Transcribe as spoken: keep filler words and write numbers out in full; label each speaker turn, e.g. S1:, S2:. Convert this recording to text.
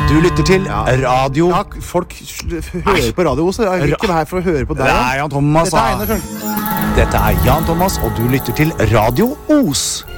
S1: Du lytter til Radio
S2: Ja, folk sl- hører på Radio Os. Jeg er ikke her for å høre på deg.
S1: Det er Jan Thomas.
S2: Dette er Einar Sjøl.
S1: Dette er Jan Thomas, og du lytter til Radio Os.